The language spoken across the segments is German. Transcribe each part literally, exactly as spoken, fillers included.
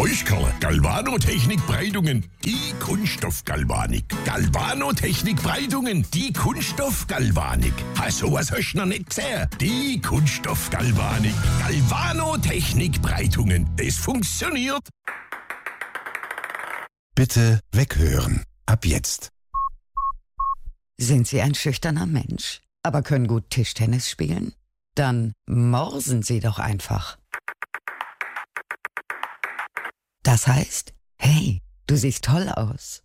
Heuschkerle, Galvanotechnik-Breitungen, die Kunststoffgalvanik. Galvanotechnik-Breitungen, die Kunststoffgalvanik. Ha, sowas hast du noch nicht gesehen. Die Kunststoffgalvanik. Galvanotechnik-Breitungen. Das funktioniert. Bitte weghören. Ab jetzt. Sind Sie ein schüchterner Mensch, aber können gut Tischtennis spielen? Dann morsen Sie doch einfach. Das heißt, hey, du siehst toll aus.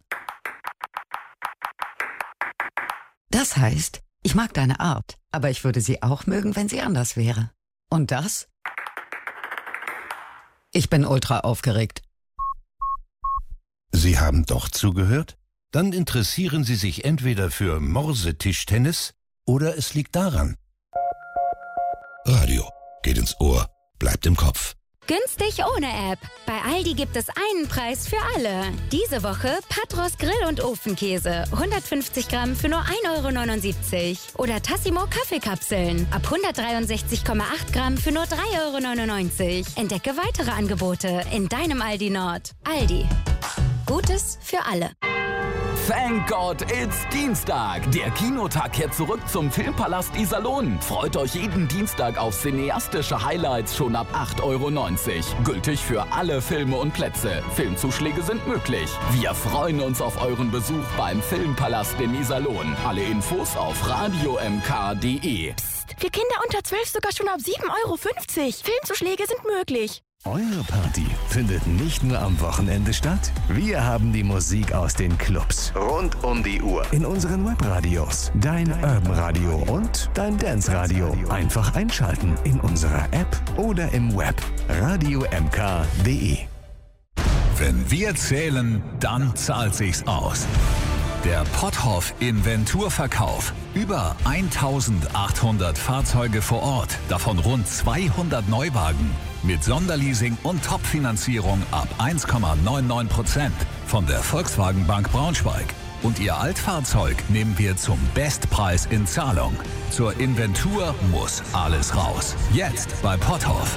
Das heißt, ich mag deine Art, aber ich würde sie auch mögen, wenn sie anders wäre. Und das? Ich bin ultra aufgeregt. Sie haben doch zugehört? Dann interessieren Sie sich entweder für Morsetischtennis oder es liegt daran. Radio geht ins Ohr, bleibt im Kopf. Günstig ohne App. Bei Aldi gibt es einen Preis für alle. Diese Woche Patros Grill- und Ofenkäse. hundertfünfzig Gramm für nur ein Euro neunundsiebzig. Oder Tassimo Kaffeekapseln. Ab hundertdreiundsechzig Komma acht Gramm für nur drei Euro neunundneunzig. Entdecke weitere Angebote in deinem Aldi Nord. Aldi. Gutes für alle. Thank God it's Dienstag. Der Kinotag kehrt zurück zum Filmpalast Iserlohn. Freut euch jeden Dienstag auf cineastische Highlights schon ab acht Euro neunzig. Gültig für alle Filme und Plätze. Filmzuschläge sind möglich. Wir freuen uns auf euren Besuch beim Filmpalast in Iserlohn. Alle Infos auf radio m k punkt d e. Psst, für Kinder unter zwölf sogar schon ab sieben Euro fünfzig. Filmzuschläge sind möglich. Eure Party findet nicht nur am Wochenende statt. Wir haben die Musik aus den Clubs rund um die Uhr in unseren Webradios. Dein Urban Radio und dein Dance Radio. Einfach einschalten in unserer App oder im Web. radio m k punkt d e. Wenn wir zählen, dann zahlt sich's aus. Der Potthoff Inventurverkauf. Über eintausendachthundert Fahrzeuge vor Ort, davon rund zweihundert Neuwagen. Mit Sonderleasing und Top-Finanzierung ab eins Komma neunundneunzig Prozent von der Volkswagen Bank Braunschweig. Und Ihr Altfahrzeug nehmen wir zum Bestpreis in Zahlung. Zur Inventur muss alles raus. Jetzt bei Potthoff.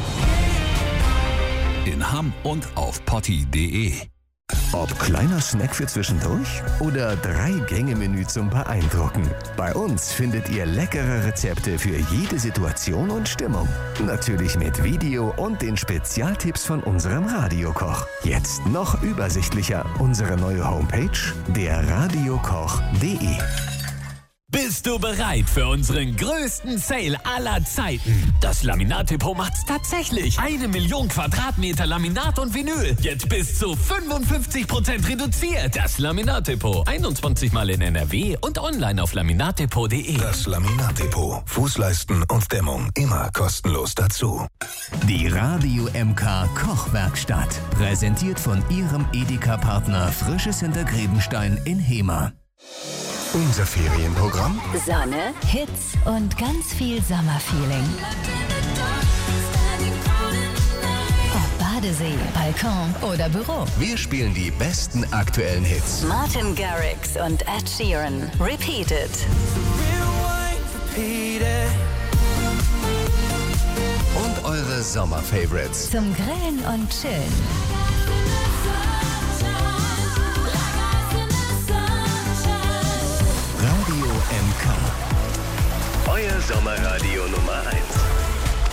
In Hamm und auf potti punkt d e. Ob kleiner Snack für zwischendurch oder Drei-Gänge-Menü zum Beeindrucken. Bei uns findet ihr leckere Rezepte für jede Situation und Stimmung. Natürlich mit Video und den Spezialtipps von unserem Radiokoch. Jetzt noch übersichtlicher unsere neue Homepage, der radiokoch punkt d e. Bist du bereit für unseren größten Sale aller Zeiten? Das Laminat-Depot macht's tatsächlich. Eine Million Quadratmeter Laminat und Vinyl. Jetzt bis zu fünfundfünfzig Prozent reduziert. Das Laminat-Depot. einundzwanzig Mal in N R W und online auf laminatdepot punkt d e. Das Laminat-Depot. Fußleisten und Dämmung immer kostenlos dazu. Die Radio M K Kochwerkstatt. Präsentiert von Ihrem Edeka-Partner Frisches Hintergrebenstein in Hema. Unser Ferienprogramm? Sonne, Hits und ganz viel Sommerfeeling. Ob Badesee, Balkon oder Büro. Wir spielen die besten aktuellen Hits. Martin Garrix und Ed Sheeran. Repeated. Und eure Sommerfavorites. Zum Grillen und Chillen. Radio M K. Euer Sommerradio Nummer eins.